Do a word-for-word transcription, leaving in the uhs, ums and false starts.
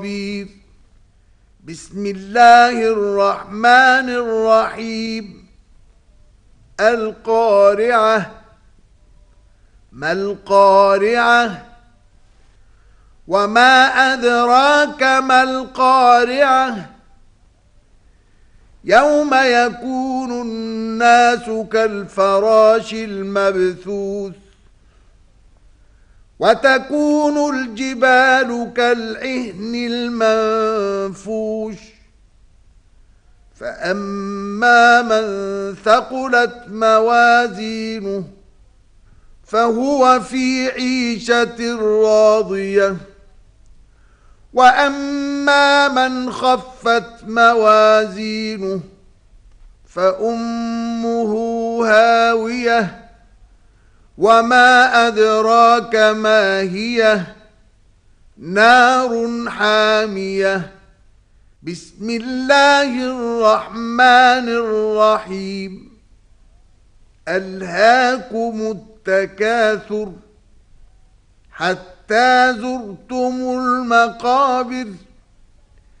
بسم الله الرحمن الرحيم. القارعة. ما القارعة؟ وما أدراك ما القارعة؟ يوم يكون الناس كالفراش المبثوث وتكون الجبال كالعهن المنفوش فأما من ثقلت موازينه فهو في عيشة راضية وأما من خفت موازينه فأمه هاوية وما أدراك ما هي نار حامية. بسم الله الرحمن الرحيم. ألهاكم التكاثر حتى زرتم المقابر